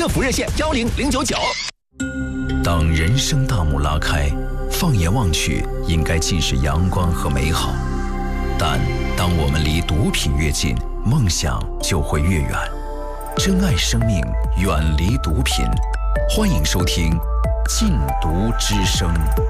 客服热线10099。 当人生大幕拉开，放眼望去，应该尽是阳光和美好。但当我们离毒品越近，梦想就会越远。珍爱生命，远离毒品。欢迎收听《禁毒之声》。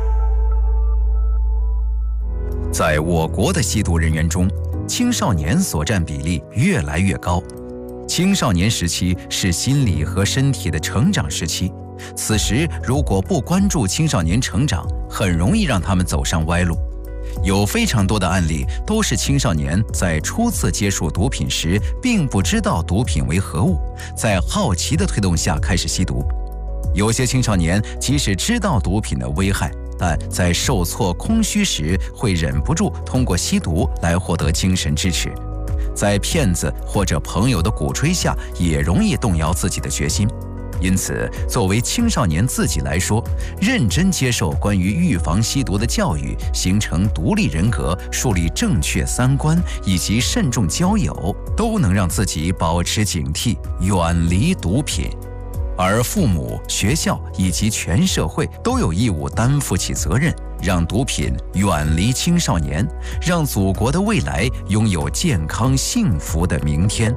在我国的吸毒人员中，青少年所占比例越来越高。青少年时期是心理和身体的成长时期，此时如果不关注青少年成长，很容易让他们走上歪路。有非常多的案例都是青少年在初次接触毒品时，并不知道毒品为何物，在好奇的推动下开始吸毒。有些青少年即使知道毒品的危害，但在受挫空虚时，会忍不住通过吸毒来获得精神支持。在骗子或者朋友的鼓吹下，也容易动摇自己的决心。因此，作为青少年自己来说，认真接受关于预防吸毒的教育，形成独立人格，树立正确三观，以及慎重交友，都能让自己保持警惕，远离毒品。而父母、学校以及全社会都有义务担负起责任，让毒品远离青少年，让祖国的未来拥有健康幸福的明天。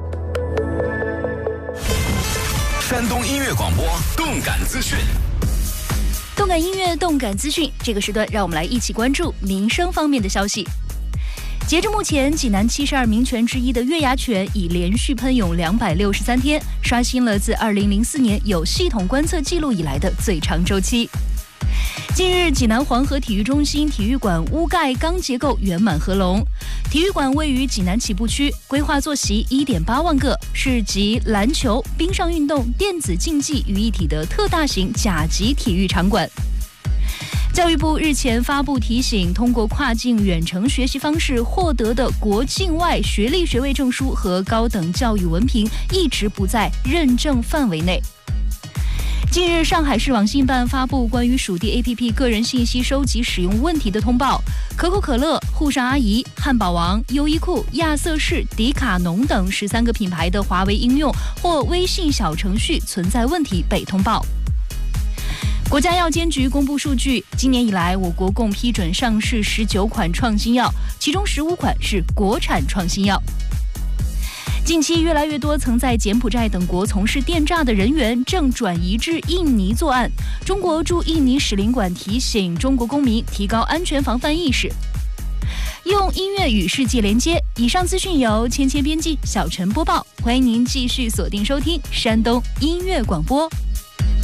山东音乐广播，动感资讯。 动感音乐，动感资讯。这个时段，让我们来一起关注民生方面的消息。截至目前，济南72名泉之一的月牙泉已连续喷涌263天，刷新了自2004年有系统观测记录以来的最长周期。近日，济南黄河体育中心体育馆屋盖钢结构圆满合龙。体育馆位于济南起步区，规划坐席1.8万个，是集篮球、冰上运动、电子竞技于一体的特大型甲级体育场馆。教育部日前发布提醒，通过跨境远程学习方式获得的国境外学历学位证书和高等教育文凭一直不在认证范围内。近日，上海市网信办发布关于属地 APP 个人信息收集使用问题的通报，可口可乐、沪上阿姨、汉堡王、优衣库、亚瑟士、迪卡侬等13个品牌的华为应用或微信小程序存在问题被通报。国家药监局公布数据，今年以来，我国共批准上市19款创新药，其中15款是国产创新药。近期，越来越多曾在柬埔寨等国从事电诈的人员正转移至印尼作案。中国驻印尼使领馆提醒中国公民提高安全防范意识。用音乐与世界连接。以上资讯由芊芊编辑，小陈播报。欢迎您继续锁定收听山东音乐广播。